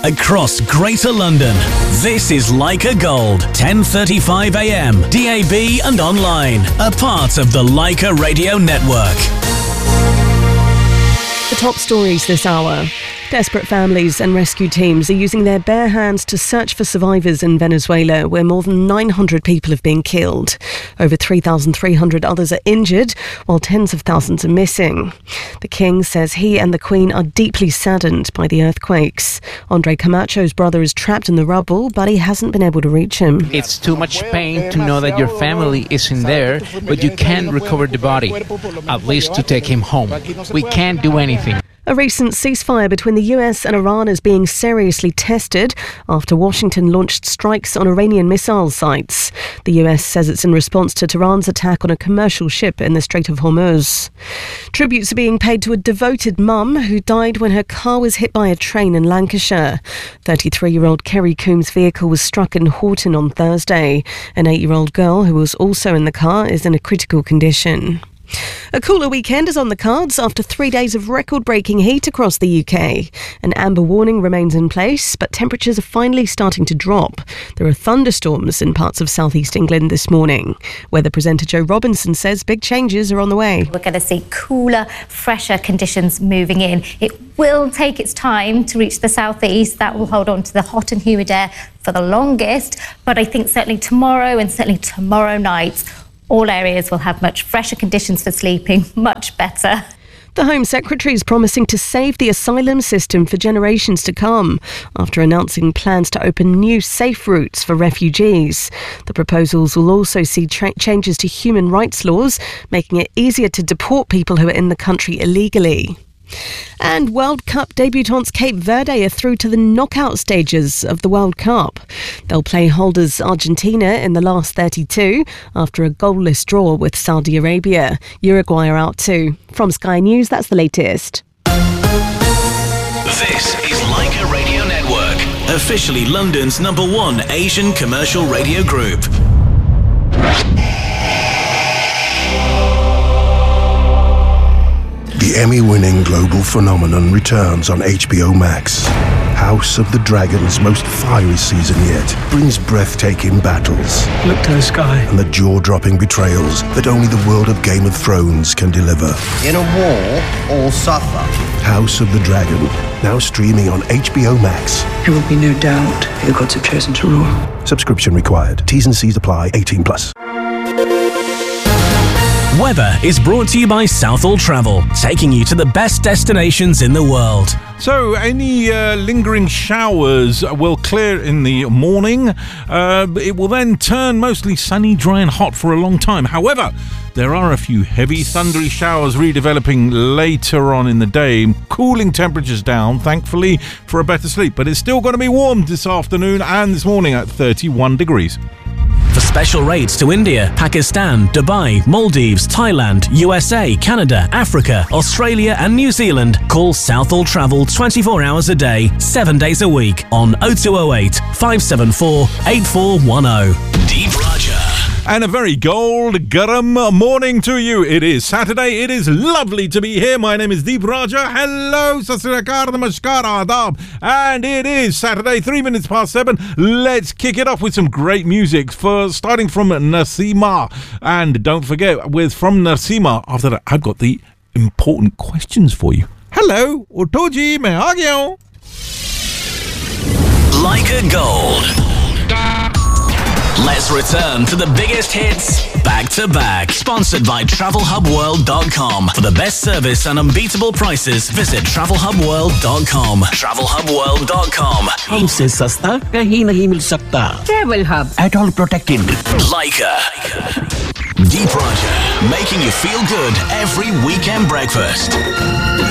across Greater London. This is Leica Gold, 10:35 a.m, DAB and online. A part of the Leica Radio Network. The top stories this hour. Desperate families and rescue teams are using their bare hands to search for survivors in Venezuela, where more than 900 people have been killed. Over 3,300 others are injured, while tens of thousands are missing. The king says he and the queen are deeply saddened by the earthquakes. Andre Camacho's brother is trapped in the rubble, but he hasn't been able to reach him. It's too much pain to know that your family isn't there, but you can't recover the body, at least to take him home. We can't do anything. A recent ceasefire between the US and Iran is being seriously tested after Washington launched strikes on Iranian missile sites. The US says it's in response to Tehran's attack on a commercial ship in the Strait of Hormuz. Tributes are being paid to a devoted mum who died when her car was hit by a train in Lancashire. 33-year-old Kerry Coombs' vehicle was struck in Horton on Thursday. An 8-year-old girl who was also in the car is in a critical condition. A cooler weekend is on the cards after 3 days of record-breaking heat across the UK. An amber warning remains in place, but temperatures are finally starting to drop. There are thunderstorms in parts of southeast England this morning. Weather presenter Joe Robinson says big changes are on the way. We're going to see cooler, fresher conditions moving in. It will take its time to reach the southeast. That will hold on to the hot and humid air for the longest, but I think certainly tomorrow and certainly tomorrow night, all areas will have much fresher conditions for sleeping, much better. The Home Secretary is promising to save the asylum system for generations to come after announcing plans to open new safe routes for refugees. The proposals will also see changes to human rights laws, making it easier to deport people who are in the country illegally. And World Cup debutants Cape Verde are through to the knockout stages of the World Cup. They'll play holders Argentina in the last 32 after a goalless draw with Saudi Arabia. Uruguay are out too. From Sky News, that's the latest. This is Leica Radio Network, officially London's #1 Asian commercial radio group. The Emmy-winning global phenomenon returns on HBO Max. House of the Dragon's most fiery season yet brings breathtaking battles. Look to the sky. And the jaw-dropping betrayals that only the world of Game of Thrones can deliver. In a war, all suffer. House of the Dragon, now streaming on HBO Max. There will be no doubt the gods have chosen to rule. Subscription required. T's and C's apply. 18+. Weather is brought to you by Southall Travel, taking you to the best destinations in the world. So, any lingering showers will clear in the morning. It will then turn mostly sunny, dry and hot for a long time. However, there are a few heavy thundery showers redeveloping later on in the day, cooling temperatures down, thankfully, for a better sleep. But it's still going to be warm this afternoon and this morning at 31 degrees. For special rates to India, Pakistan, Dubai, Maldives, Thailand, USA, Canada, Africa, Australia and New Zealand, call Southall Travel 24 hours a day, 7 days a week on 0208 574 8410. Deep Raja. And a very gold garam morning to you. It is Saturday. It is lovely to be here. My name is Deep Raja. Hello, Sat Sri Akal, Namaskar, Adab. And it is Saturday, 3 minutes past 7. Let's kick it off with some great music. Starting from Naseema. And don't forget, from Naseema, after that, I've got the important questions for you. Hello, Utoji, main aa gaya hu. Leica Gold. Let's return to the biggest hits back to back. Sponsored by TravelHubWorld.com. For the best service and unbeatable prices, visit TravelHubWorld.com. TravelHubWorld.com. हमसे सस्ता कहीं नहीं मिल सकता. Travel Hub. At all protected. Leica. Deep Raja, making you feel good every weekend breakfast.